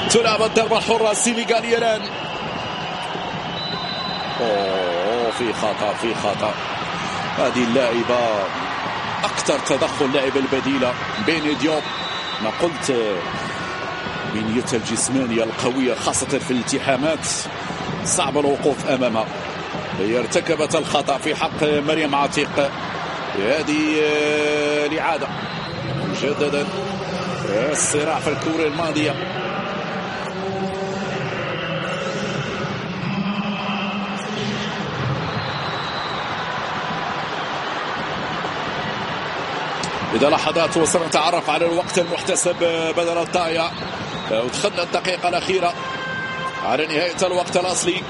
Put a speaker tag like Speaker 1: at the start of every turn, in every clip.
Speaker 1: تلعب الضربة الحرة السنغالية الآن. في خطأ هذه اللاعبة أكثر تدخل لاعب البديلة بين ديوب. ما قلت بنيتها الجسمانية القوية خاصة في الالتحامات صعب الوقوف أمامها. هي ارتكبت الخطأ في حق مريم عتيق. هذه الإعادة مجددا الصراع في الكرة الماضية. إذا لحظات وسنتعرف على الوقت المحتسب بدل الضايع، ودخلنا الدقيقة الأخيرة على نهاية الوقت الأصلي.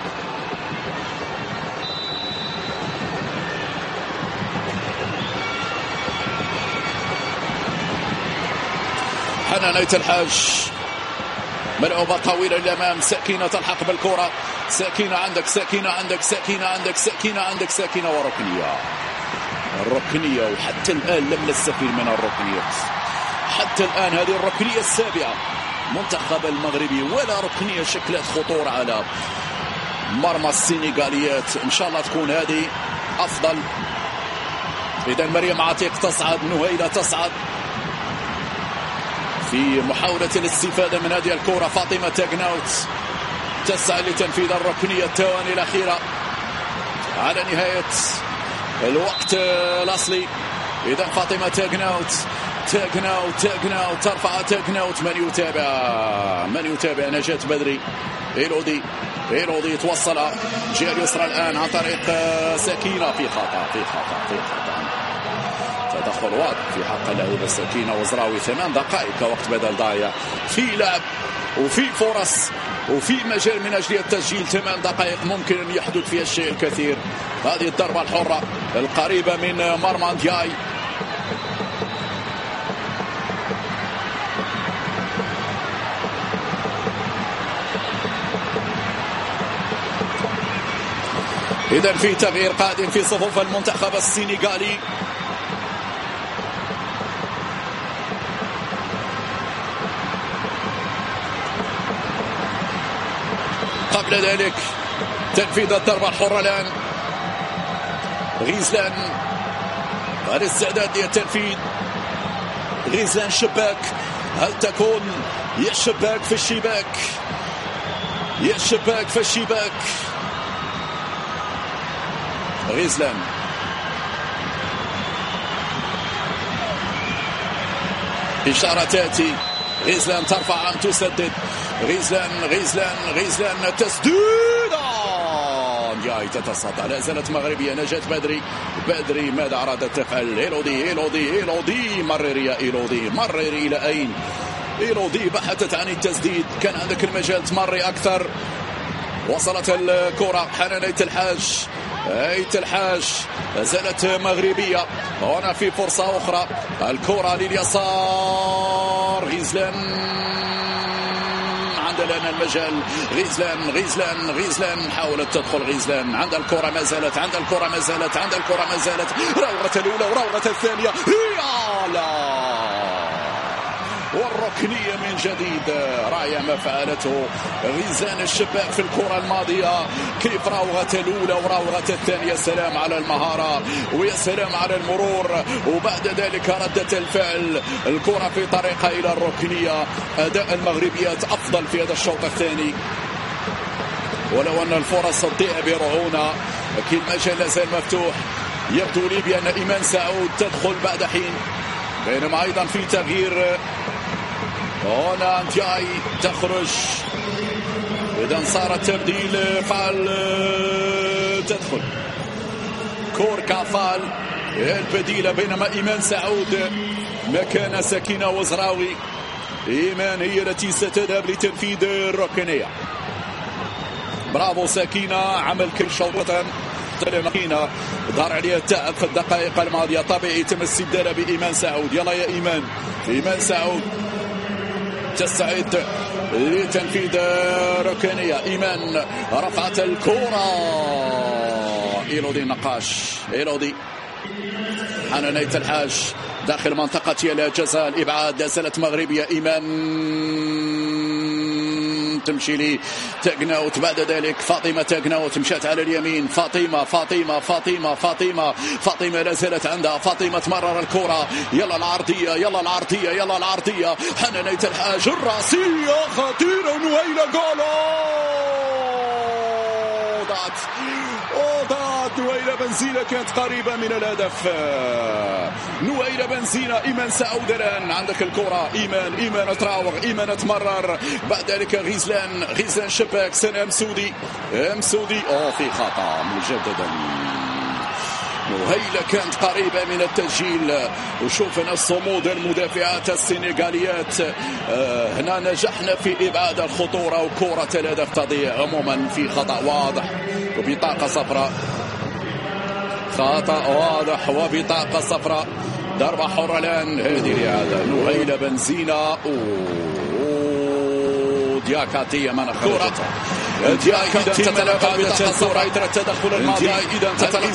Speaker 1: حنان أيت الحاج ملعوبة طويلة للأمام. سكينة تلحق بالكرة. سكينة عندك، سكينة عندك، سكينة عندك، سكينة عندك، سكينة وركنية. الركنية وحتى الآن لم نستفيد من الركنيات. حتى الآن هذه الركنية السابعة منتخب المغربي ولا ركنية شكلت خطورة على مرمى السنغاليات. إن شاء الله تكون هذه أفضل. إذا مريم عتيق تصعد، نهيلة تصعد في محاولة الاستفادة من هذه الكرة. فاطمة تاغناوت تسعى لتنفيذ الركنية الثواني الأخيرة على نهاية الوقت الأصلي. إذا فاطمة تاغناوت ترفع تاغناوت. من يتابع نجاة بدري. إيلودي توصل جهة اليسرى الآن عن طريق سكينة. في خطأ تدخل واضح في حق اللاعبة سكينة وزراوي. 8 دقائق وقت بدل ضايع في لعب وفي فرص وفي مجال من أجل التسجيل. 8 دقائق ممكن أن يحدث فيها الشيء الكثير. هذه الضربة الحرة القريبة من مرمى دياي. إذا في تغيير قادم في صفوف المنتخب السنغالي. قبل ذلك تنفيذ الضربة الحرة الآن. غيزلان الاستعداد للتنفيذ. غيزلان شباك. هل تكون يا شباك في الشباك؟ يا شباك في الشباك. غيزلان إشارة تأتي. غيزلان ترفع أم تسدد. غيزلان تسديدة. جاي تتصدى. لا زالت مغربية. نجاة بدري ماذا أرادت تفعل؟ إيلودي مرر يا إيلودي. مرر إلى أين؟ إيلودي بحثت عن التسديد. كان عندك المجال تمري أكثر. وصلت الكرة حنان أيت الحاج زالت مغربية. هنا في فرصة أخرى. الكرة لليسار. غيزلان عند لنا المجال. غيزلان حاولت تدخل. غيزلان عند الكرة ما زالت. راوغة الأولى وراوغة الثانية. لا والركنية من جديد. رأي ما فعلته غيزلان الشباك في الكرة الماضية. كيف راوغة الأولى وراوغة الثانية. سلام على المهارة ويا سلام على المرور. وبعد ذلك ردة الفعل. الكرة في طريقها إلى الركنية. أداء المغربيات أفضل في هذا الشوط الثاني. ولو أن الفرص تضيع برعونة لكن المجال لا زال مفتوح. يبدو لي بأن إيمان سعود تدخل بعد حين. بينما أيضا في تغيير. هنا دياي تخرج. إذا صار التبديل. فال تدخل كوركا. فال البديلة. بينما إيمان سعود مكان سكينة وزراوي. إيمان هي التي ستذهب لتنفيذ الركنية. برافو سكينة. عمل كل شوطة ماكينة ظهر عليها التعب في الدقائق الماضية. طبيعي يتم استبداله بإيمان سعود. يلا يا إيمان سعود تستعد لتنفيذ ركنية. إيمان رفعت الكرة. إيلودي النقاش. حنان أيت الحاج داخل منطقة الجزاء. الإبعاد لا زالت مغربية. إيمان تمشي لي تاغناوت، بعد ذلك فاطمة تاغناوت مشات على اليمين، فاطمة لا زالت عندها، فاطمة تمرر الكرة، يلا العرضية حنانية الحاج الراسية خطيرة، نويلة جول ضاعت نويلة بنزينة، كانت قريبة من الهدف. نويلة بنزينة، إيمان سعود الآن عندك الكرة، إيمان تراور، إيمان تمرر، بعد ذلك غيزلان شباك، سنة مسودي في خطأ مجددا. نويلة كانت قريبة من التسجيل، وشوفنا الصمود المدافعات السنغاليات. هنا نجحنا في إبعاد الخطورة، وكرة الهدف تضيع عموما في خطأ واضح وبطاقة صفراء. خطأ واضح وبطاقة صفراء. ضربة حرة الآن، هذه الإعادة. نويلة بنزينة دياكاتية من خرجتها. دياكاتية تتلقى بطاقة صفراء. التدخل الماضي